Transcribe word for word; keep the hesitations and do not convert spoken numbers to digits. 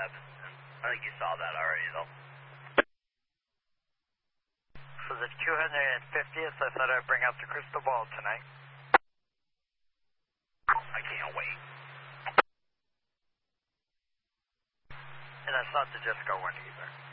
Seb. I think you saw that already, though. For the two hundred fiftieth, I thought I'd bring out the crystal ball tonight. I can't wait. And I thought the Jesco one either.